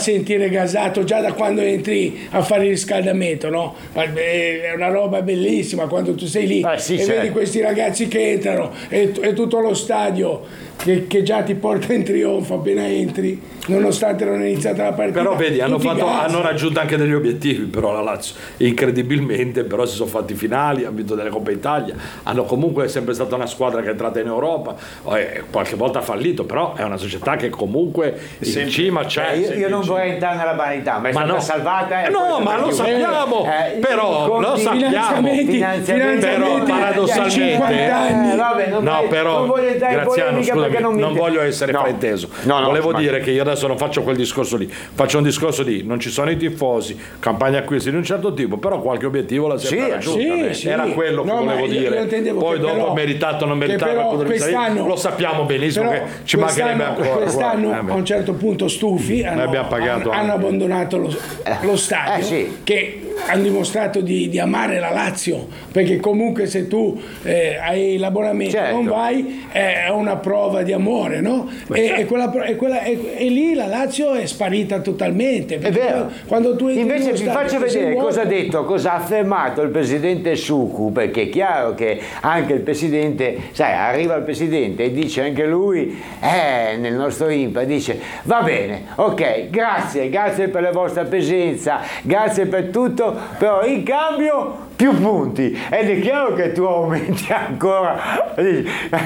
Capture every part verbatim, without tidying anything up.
sentire gasato già da quando entri a fare il riscaldamento, no? È una roba bellissima quando tu sei lì eh sì, e certo. vedi questi ragazzi che entrano e, e tutto lo stadio che, che già ti porta in trionfo appena entri, nonostante non è iniziata la partita. Però vedi, hanno, tutti fatto, gas. hanno raggiunto anche degli obiettivi, però la Lazio incredibilmente, però si sono fatti finali, hanno vinto delle Coppe Italia, hanno comunque è sempre stata una squadra che è entrata in Europa, eh, qualche volta ha fallito, però è una società che comunque in cima c'è. Eh, io, io non vorrei entrare nella vanità, ma è Ma stata no. salvata. Eh no, ma lo sappiamo, eh, però lo sappiamo, finanziamenti, finanziamenti, però paradossalmente, cinquanta anni. Eh, vabbè, non no, voglio- però non voglio entrare in Graziano, polemica scusami, perché non, non, mi voglio essere no. frainteso. No, no, Volevo ma- dire che io adesso non faccio quel discorso lì, faccio un discorso di non ci sono i tifosi, campagna acquisti di un certo tipo, però qualche obiettivo la si è Sì, raggiunta. sì, Era sì. quello che No, ma volevo io- dire. io intendevo Poi che dopo però- meritato o non che meritato però dal punto di vista lì, quest'anno- lo sappiamo benissimo Però che ci mancherebbe quest'anno, ancora. quest'anno guarda, eh, a un certo punto stufi hanno, abbiamo pagato hanno, hanno anche. abbandonato lo, lo stadio eh, sì. che hanno dimostrato di, di amare la Lazio, perché comunque se tu eh, hai l'abbonamento e Certo. non vai è una prova di amore, no? E, e, quella, e, quella, e, e lì la Lazio è sparita totalmente, È perché vero. quando tu entri Invece nello vi stadio faccio che sei vedere vuoto- cosa ha detto, cosa ha affermato il presidente Succu, perché è chiaro che anche il presidente, sai, arriva il presidente e dice anche lui, eh, nel nostro Impa, dice va bene, ok, grazie, grazie per la vostra presenza, grazie per tutto, però in cambio più punti, ed è chiaro che tu aumenti ancora e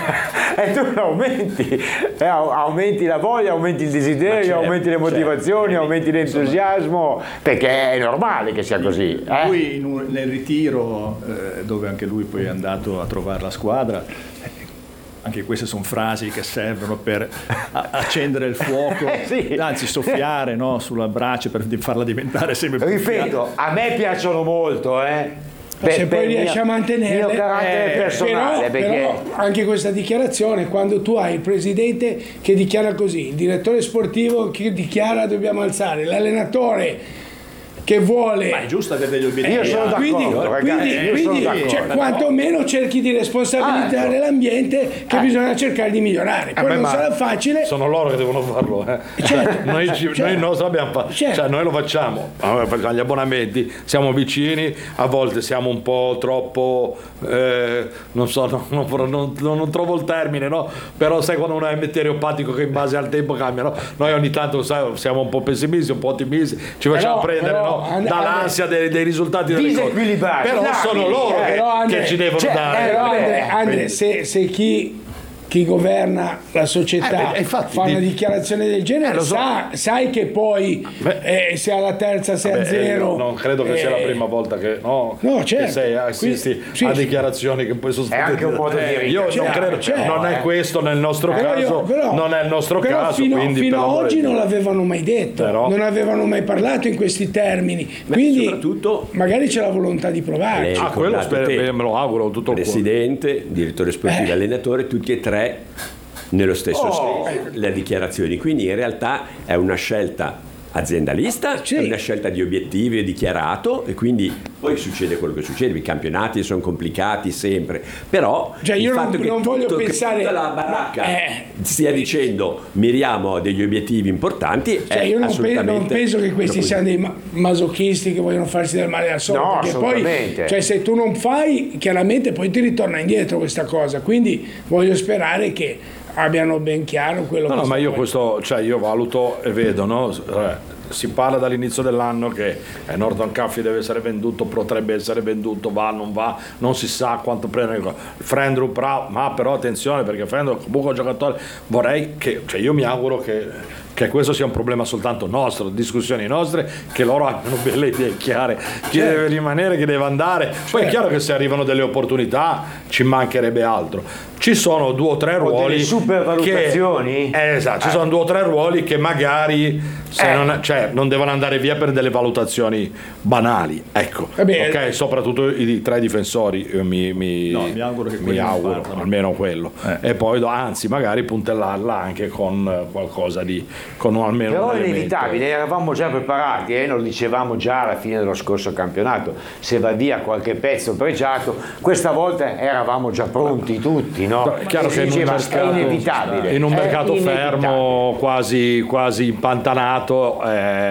tu aumenti eh, aumenti la voglia, aumenti il desiderio, certo, aumenti le motivazioni, certo. aumenti l'entusiasmo, perché è normale che sia così, eh? Lui in un- nel ritiro eh, dove anche lui poi è andato a trovare la squadra, eh, anche queste sono frasi che servono per a- accendere il fuoco, Eh, sì. anzi soffiare, no, sulla brace per di- farla diventare sempre più Ripeto, a me piacciono molto, eh? se poi riesci a mantenerle, il mio carattere eh, personale, però, perché però anche questa dichiarazione, quando tu hai il presidente che dichiara così, il direttore sportivo che dichiara dobbiamo alzare, l'allenatore che vuole, Ma è giusto avere degli obiettivi. io sono d'accordo, quindi, ragazzi, quindi, io sono quindi d'accordo. cioè, quantomeno cerchi di responsabilizzare Ah, ecco. l'ambiente che Eh. bisogna cercare di migliorare. Poi Vabbè, non ma sarà facile. sono loro che devono farlo, eh. Certo, noi, ci, certo. noi non l'abbiamo fatto, Certo. cioè noi lo facciamo, allora, facciamo gli abbonamenti, siamo vicini, a volte siamo un po' troppo, eh, non so, no, non, non- non- non trovo il termine, no? Però sai quando uno è meteoropatico che in base al tempo cambia, no? Noi ogni tanto sai, siamo un po' pessimisti, un po' ottimisti, ci facciamo Però- prendere però, no? And- dall'ansia dei, dei risultati delle cose. Disequilibrati, Però dai, sono loro eh, che, però, Andre, che ci devono cioè, dare. eh, Però vabbè, Andre, Andre, quindi- se, se chi, chi governa la società Eh, beh, infatti, fa una di- dichiarazione del genere, Eh, lo so. sa, sai che poi Beh, eh, se alla terza sei a Beh, zero. eh, non credo che sia la eh, prima volta che, no, No, certo. che sei assisti Qui- sì, a sì. dichiarazioni che poi sono È anche un modo di Eh, io ringraziare, non credo, certo, non è eh. questo nel nostro Però io- caso, però- non è il nostro però caso, fino, quindi fino per a l'amore oggi di non Dio. l'avevano mai detto, Però- non avevano mai parlato in questi termini. Quindi soprattutto- magari c'è la volontà di provare. Lei- Ah, quello ricordato spero- te, me lo auguro tutto il cuore. presidente, direttore sportivo, Eh. allenatore, tutti e tre nello stesso Oh. senso le dichiarazioni. Quindi in realtà è una scelta aziendalista, Sì. è una scelta di obiettivi e dichiarato, e quindi poi succede quello che succede. I campionati sono complicati sempre, però Cioè, io il non- fatto che non voglio tutto- che pensare- tutta la baracca Eh. stia dicendo miriamo a degli obiettivi importanti, Cioè, è io non, pe- assolutamente non penso che questi una siano dei ma- masochisti che vogliono farsi del male al solo, No, perché poi assolutamente. cioè, se tu non fai, chiaramente poi ti ritorna indietro questa cosa, quindi voglio sperare che abbiano ben chiaro quello No, che no, ma sta io poi- questo, cioè io valuto e vedo, no? Eh, si parla dall'inizio dell'anno che eh, Norton Caffey deve essere venduto, potrebbe essere venduto, va, non va, non si sa quanto prende Frendrup, bravo, ma però attenzione perché Frendrup comunque è un giocatore, vorrei che, cioè io mi auguro che che questo sia un problema soltanto nostro, discussioni nostre, che loro abbiano delle idee chiare, chi Certo. deve rimanere, chi deve andare. Poi è chiaro che se arrivano delle opportunità ci mancherebbe altro. Ci sono due o tre ruoli delle supervalutazioni? che, eh, esatto, ci sono due o tre ruoli che magari se Eh. non, cioè, non devono andare via per delle valutazioni banali, ecco. Vabbè, ok, soprattutto i tre difensori, io mi, mi, No, mi auguro che mi quelli non auguro, partano. almeno quello. Eh. E poi anzi magari puntellarla anche con eh, qualcosa di con almeno Però un è elemento. inevitabile, eravamo già preparati, eh? Lo dicevamo già alla fine dello scorso campionato, se va via qualche pezzo pregiato, questa volta eravamo già pronti tutti, no? È chiaro Si che in un diceva, mercato, è inevitabile. in un è mercato inevitabile. fermo quasi, quasi impantanato, eh,